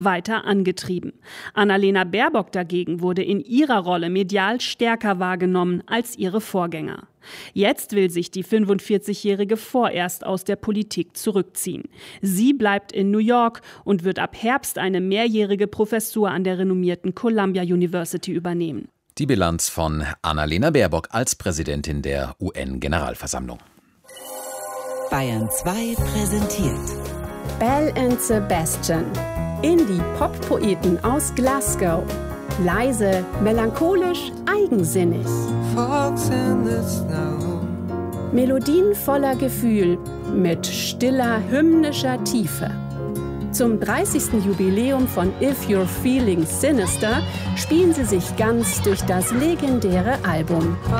weiter angetrieben. Annalena Baerbock dagegen wurde in ihrer Rolle medial stärker wahrgenommen als ihre Vorgänger. Jetzt will sich die 45-Jährige vorerst aus der Politik zurückziehen. Sie bleibt in New York und wird ab Herbst eine mehrjährige Professur an der renommierten Columbia University übernehmen. Die Bilanz von Annalena Baerbock als Präsidentin der UN-Generalversammlung. Bayern 2 präsentiert Belle and Sebastian, Indie-Pop-Poeten aus Glasgow. Leise, melancholisch, eigensinnig. Melodien voller Gefühl, mit stiller, hymnischer Tiefe. Zum 30. Jubiläum von If You're Feeling Sinister spielen sie sich ganz durch das legendäre Album.